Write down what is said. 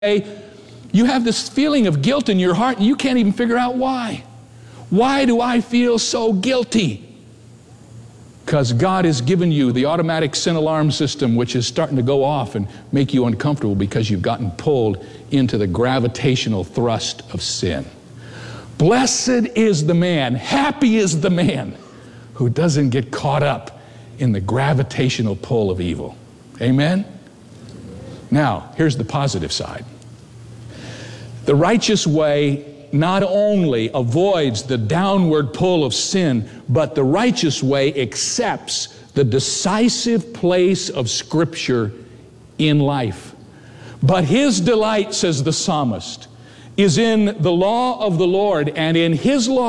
you have this feeling of guilt in your heart and you can't even figure out why. Why do I feel so guilty? Because God has given you the automatic sin alarm system, which is starting to go off and make you uncomfortable because you've gotten pulled into the gravitational thrust of sin. Blessed is the man, happy is the man who doesn't get caught up in the gravitational pull of evil. Amen? Now, here's the positive side. The righteous way not only avoids the downward pull of sin, but the righteous way accepts the decisive place of Scripture in life. But his delight, says the psalmist, is in the law of the Lord, and in his law